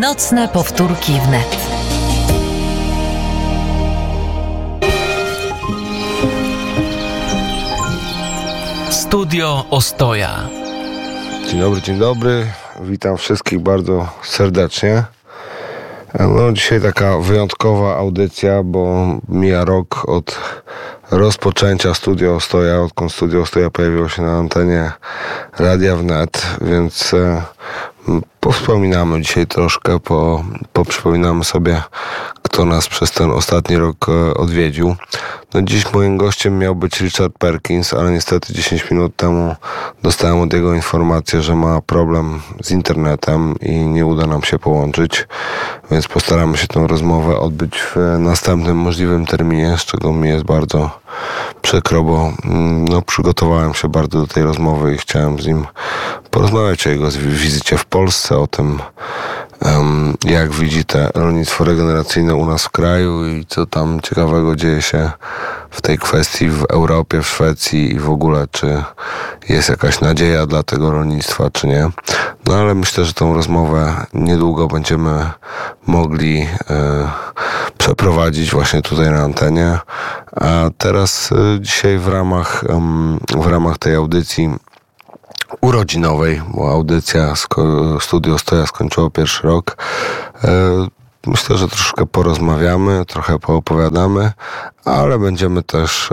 Nocne powtórki wnet. Studio Ostoja. Dzień dobry. Witam wszystkich bardzo serdecznie. Dzisiaj taka wyjątkowa audycja, bo mija rok od rozpoczęcia Studio Ostoja, odkąd Studio Ostoja pojawiło się na antenie Radia Wnet, więc powspominamy dzisiaj troszkę, poprzypominamy sobie, kto nas przez ten ostatni rok odwiedził. Dziś moim gościem miał być Richard Perkins, ale niestety 10 minut temu dostałem od jego informację, że ma problem z internetem i nie uda nam się połączyć, więc postaramy się tę rozmowę odbyć w następnym możliwym terminie, z czego mi jest bardzo przykro, bo przygotowałem się bardzo do tej rozmowy i chciałem z nim porozmawiać o jego wizycie w Polsce, o tym, jak widzi te rolnictwo regeneracyjne u nas w kraju i co tam ciekawego dzieje się w tej kwestii w Europie, w Szwecji i w ogóle, czy jest jakaś nadzieja dla tego rolnictwa, czy nie. Ale myślę, że tą rozmowę niedługo będziemy mogli przeprowadzić właśnie tutaj na antenie. A teraz dzisiaj w ramach tej audycji urodzinowej, bo audycja Studio Stoja skończyło pierwszy rok. Myślę, że troszkę porozmawiamy, trochę poopowiadamy, ale będziemy też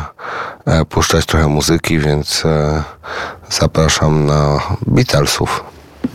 puszczać trochę muzyki, więc zapraszam na Beatlesów.